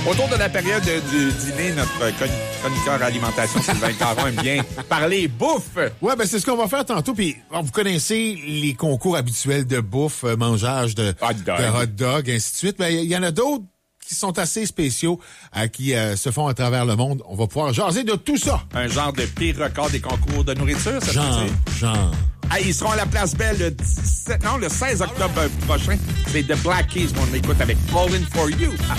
Autour de la période du dîner, notre chroniqueur alimentation, Sylvain Caron, aime bien parler bouffe. Ouais, ben c'est ce qu'on va faire tantôt. Puis vous connaissez les concours habituels de bouffe, mangeage de hot dog, ainsi de suite. Ben il y en a d'autres qui sont assez spéciaux, qui se font à travers le monde. On va pouvoir jaser de tout ça. Un genre de pire record des concours de nourriture, ça Genre. Hey, ils seront à la Place Belle le 16 octobre prochain. C'est The Black Keys, on écoute avec Falling For You à